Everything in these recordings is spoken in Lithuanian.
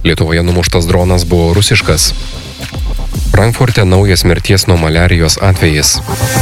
Lietuvoje numuštas dronas buvo rusiškas. Frankfurte naujas mirties nuo maliarijos atvejis.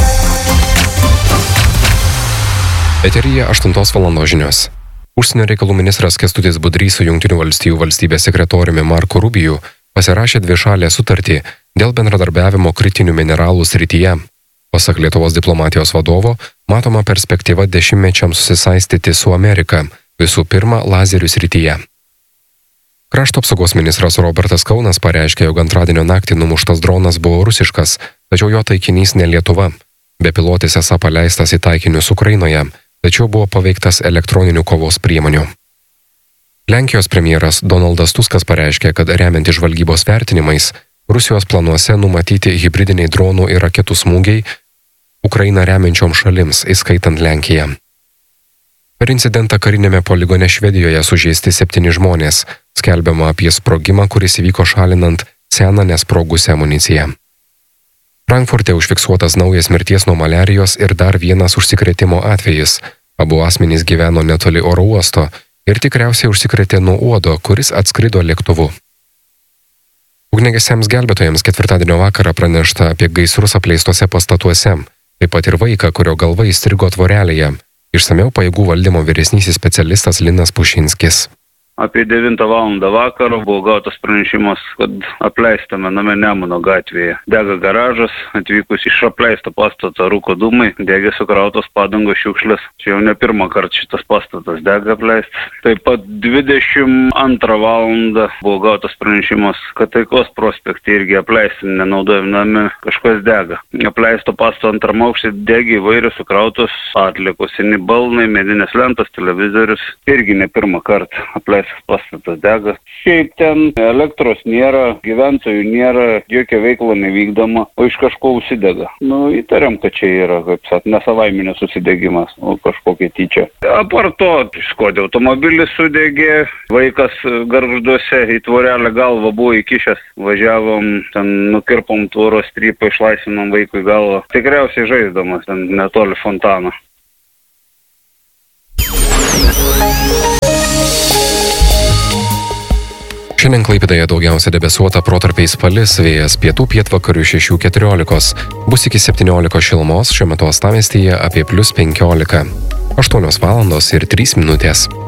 Eteryje 8 val. Žinios. Užsienio reikalų ministras Kęstutis Budrys su Jungtinių valstijų valstybės sekretoriumi Marku Rubiju pasirašė dvišalę sutartį dėl bendradarbiavimo kritinių mineralų srityje. Pasak Lietuvos diplomatijos vadovo, matoma perspektyva dešimtmečiams susisaistyti su Amerika, visų pirma, lazerių srityje. Krašto apsaugos ministras Robertas Kaunas pareiškė, jog antradienio naktį numuštas dronas buvo rusiškas, tačiau jo taikinys ne Lietuva. Bepilotis esą paleistas į taikinius Ukrainoje, tačiau buvo paveiktas elektroninių kovos priemonių. Lenkijos premjeras Donaldas Tuskas pareiškė, kad remiantis žvalgybos vertinimais, Rusijos planuose numatyti hibridiniai dronų ir raketų smūgiai Ukrainą remiančiom šalims, įskaitant Lenkiją. Per incidentą karinėme poligone Švedijoje sužeisti 7 žmonės, skelbiama apie sprogimą, kuris įvyko šalinant seną nesprogusią amuniciją. Frankfurte užfiksuotas naujas mirties nuo maliarijos ir dar vienas užsikrėtimo atvejis. Abu asmenys gyveno netoli oro uosto ir tikriausiai užsikrėtė nuo uodo, kuris atskrido lėktuvu. Ugniagesiams gelbėtojams ketvirtadienio vakarą pranešta apie gaisrus apleistose pastatuose, taip pat ir vaiką, kurio galva įstrigo tvorelėje. Išsamiau pajėgų valdymo vyresnysis specialistas Linas Pušinskis. Apie 9 val. Vakaro buvo gautas pranešimas, kad apleistame name Nemuno gatvėje. Dega garažas, atvykus iš apleisto pastato rūko dūmai, degė sukrautos padangos šiukšlės. Čia jau ne pirmą kartą šitas pastatas dega apleistas. Taip pat 22 val. Buvo gautas pranešimas, kad Taikos prospekte irgi apleisti nenaudojami nami kažkas dega. Apleisto pastato antram aukšte degė įvairios sukrautos atliekos, seni balnai, medinės lentos, televizorius. Irgi ne pirmą kartą apleistas pastatas dega. Šiaip ten elektros nėra, gyventojų nėra, jokia veikla nevykdoma, o iš kažko užsidega. Įtariam, kad čia yra, kaip sakant, nesavaiminės susidegimas, o kažkokia tyčia. Apart to, Škoda automobilis sudegė, vaikas Gargžduose į tvorelę galvą buvo įkišęs, važiavom, ten nukirpom tvoros strypą, išlaisvinom vaikui galvą. Tikriausiai žaisdamas, ten netoli fontano. Šiandien Klaipėdoje daugiausia debesuota, protarpiais palis, vėjas pietų pietvakarių 6–14, bus iki 17 šilumos, šiuo metu uostamiestyje apie +15. 8 val. Ir 3 minutės.